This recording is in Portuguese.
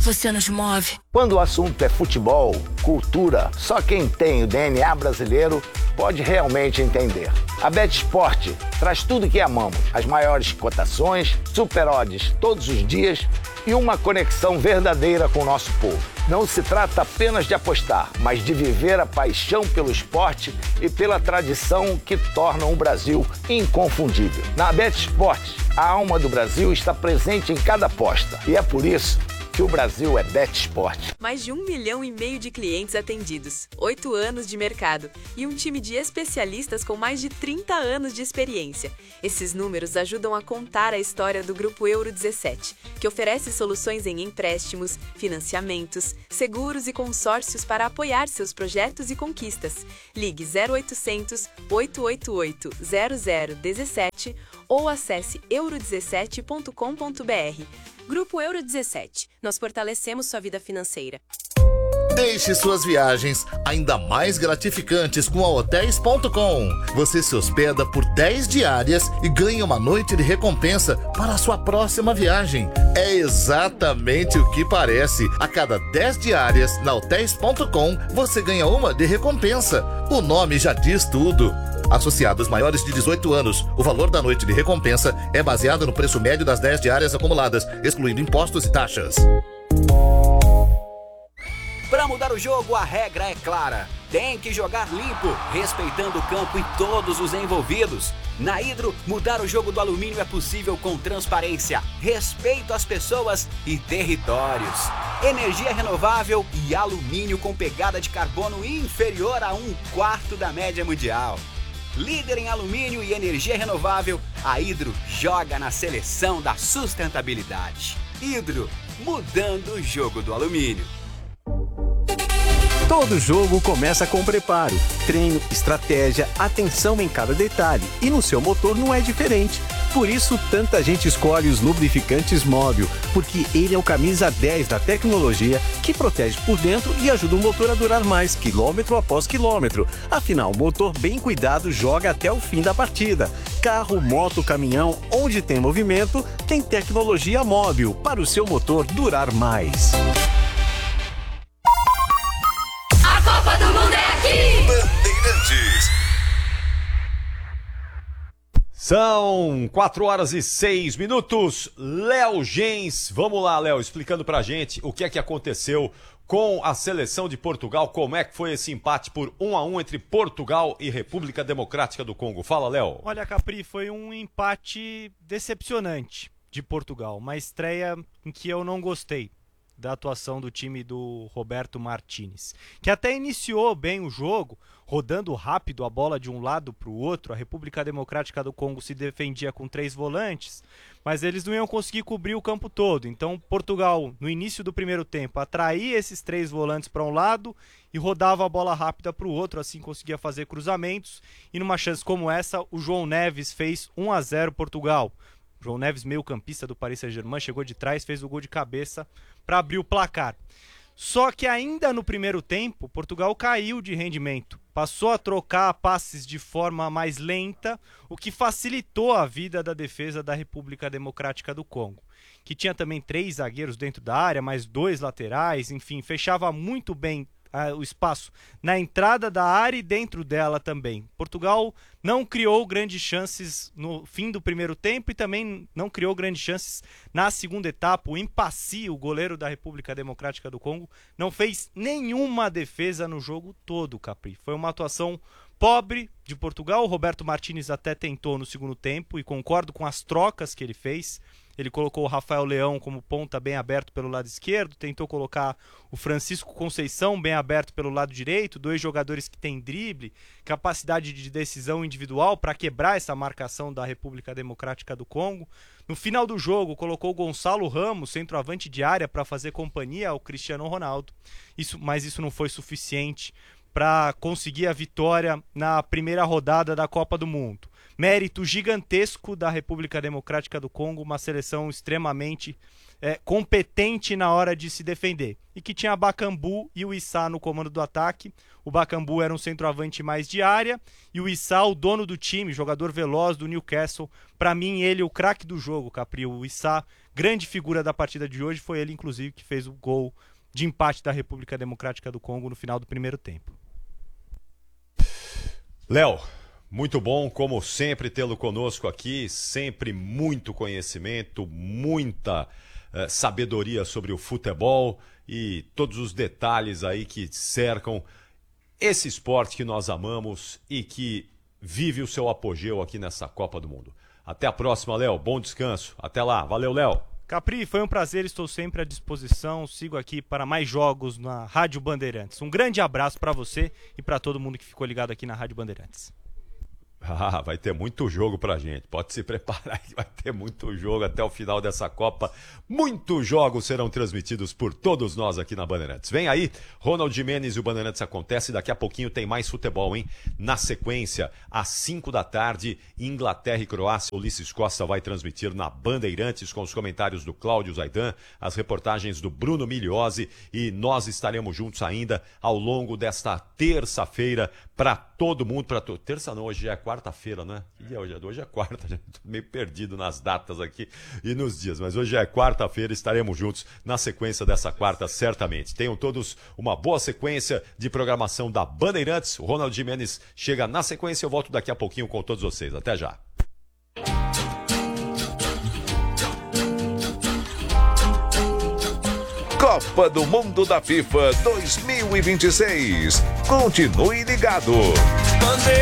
você nos move. Quando o assunto é futebol, cultura, só quem tem o DNA brasileiro pode realmente entender. A BetSport traz tudo que amamos, as maiores cotações, super odds todos os dias e uma conexão verdadeira com o nosso povo. Não se trata apenas de apostar, mas de viver a paixão pelo esporte e pela tradição que tornam o Brasil inconfundível. Na BetSport, a alma do Brasil está presente em cada aposta e é por isso que o Brasil é BetSport. Mais de 1,5 milhão de clientes atendidos, 8 anos de mercado e um time de especialistas com mais de 30 anos de experiência. Esses números ajudam a contar a história do Grupo Euro 17, que oferece soluções em empréstimos, financiamentos, seguros e consórcios para apoiar seus projetos e conquistas. Ligue 0800 888 0017 ou acesse euro17.com.br. Grupo Euro 17. Nós fortalecemos sua vida financeira. Deixe suas viagens ainda mais gratificantes com a Hotels.com. Você se hospeda por 10 diárias e ganha uma noite de recompensa para a sua próxima viagem. É exatamente o que parece. A cada 10 diárias na Hotels.com, você ganha uma de recompensa. O nome já diz tudo. Associados maiores de 18 anos, o valor da noite de recompensa é baseado no preço médio das 10 diárias acumuladas, excluindo impostos e taxas. Para mudar o jogo, a regra é clara. Tem que jogar limpo, respeitando o campo e todos os envolvidos. Na Hidro, mudar o jogo do alumínio é possível com transparência, respeito às pessoas e territórios. Energia renovável e alumínio com pegada de carbono inferior a 1/4 da média mundial. Líder em alumínio e energia renovável, a Hidro joga na seleção da sustentabilidade. Hidro, mudando o jogo do alumínio. Todo jogo começa com preparo, treino, estratégia, atenção em cada detalhe. E no seu motor não é diferente. Por isso, tanta gente escolhe os lubrificantes Móbil, porque ele é o camisa 10 da tecnologia que protege por dentro e ajuda o motor a durar mais, quilômetro após quilômetro. Afinal, o motor bem cuidado joga até o fim da partida. Carro, moto, caminhão, onde tem movimento, tem tecnologia Móbil para o seu motor durar mais. A Copa do Mundo é aqui! Bandeirantes. São 4h06. Léo Gens, vamos lá, Léo, explicando pra gente o que é que aconteceu com a seleção de Portugal, como é que foi esse empate por 1-1 entre Portugal e República Democrática do Congo. Fala, Léo. Olha, Capri, foi um empate decepcionante de Portugal, uma estreia em que eu não gostei da atuação do time do Roberto Martínez, que até iniciou bem o jogo, rodando rápido a bola de um lado para o outro. A República Democrática do Congo se defendia com 3 volantes, mas eles não iam conseguir cobrir o campo todo. Então Portugal, no início do primeiro tempo, atraía esses 3 volantes para um lado e rodava a bola rápida para o outro, assim conseguia fazer cruzamentos, e numa chance como essa, o João Neves fez 1-0 Portugal. João Neves, meio campista do Paris Saint-Germain, chegou de trás, fez o gol de cabeça para abrir o placar. Só que ainda no primeiro tempo, Portugal caiu de rendimento. Passou a trocar passes de forma mais lenta, o que facilitou a vida da defesa da República Democrática do Congo, que tinha também 3 zagueiros dentro da área, mais 2 laterais, enfim, fechava muito bem o espaço na entrada da área e dentro dela também. Portugal não criou grandes chances no fim do primeiro tempo e também não criou grandes chances na segunda etapa. O Impassi, o goleiro da República Democrática do Congo, não fez nenhuma defesa no jogo todo, Capri. Foi uma atuação pobre de Portugal. O Roberto Martínez até tentou no segundo tempo e concordo com as trocas que ele fez. Ele colocou o Rafael Leão como ponta bem aberto pelo lado esquerdo, tentou colocar o Francisco Conceição bem aberto pelo lado direito, 2 jogadores que têm drible, capacidade de decisão individual para quebrar essa marcação da República Democrática do Congo. No final do jogo, colocou o Gonçalo Ramos, centroavante de área, para fazer companhia ao Cristiano Ronaldo. Mas isso não foi suficiente para conseguir a vitória na primeira rodada da Copa do Mundo. Mérito gigantesco da República Democrática do Congo, uma seleção extremamente competente na hora de se defender, e que tinha Bakambu e o Issa no comando do ataque. O Bakambu era um centroavante mais de área, e o Issa, o dono do time, jogador veloz do Newcastle, para mim ele o craque do jogo, Capri. O Issa grande figura da partida de hoje. Foi ele, inclusive, que fez o gol de empate da República Democrática do Congo no final do primeiro tempo. Léo, muito bom, como sempre, tê-lo conosco aqui. Sempre muito conhecimento, muita sabedoria sobre o futebol e todos os detalhes aí que cercam esse esporte que nós amamos e que vive o seu apogeu aqui nessa Copa do Mundo. Até a próxima, Léo. Bom descanso. Até lá. Valeu, Léo. Capri, foi um prazer. Estou sempre à disposição. Sigo aqui para mais jogos na Rádio Bandeirantes. Um grande abraço para você e para todo mundo que ficou ligado aqui na Rádio Bandeirantes. Vai ter muito jogo pra gente. Pode se preparar que vai ter muito jogo até o final dessa Copa. Muitos jogos serão transmitidos por todos nós aqui na Bandeirantes. Vem aí, Ronald Gimenez e o Bandeirantes Acontece. Daqui a pouquinho tem mais futebol, hein? Na sequência, às 5 da tarde, Inglaterra e Croácia. Ulisses Costa vai transmitir na Bandeirantes com os comentários do Cláudio Zaidan, as reportagens do Bruno Migliozzi, e nós estaremos juntos ainda ao longo desta terça-feira para todo mundo. Terça não, hoje é quarta-feira, né? Hoje é quarta, já tô meio perdido nas datas aqui e nos dias, mas hoje é quarta-feira, estaremos juntos na sequência dessa quarta, certamente. Tenham todos uma boa sequência de programação da Bandeirantes. O Ronald Gimenez chega na sequência, eu volto daqui a pouquinho com todos vocês. Até já. Copa do Mundo da FIFA 2026. Continue ligado.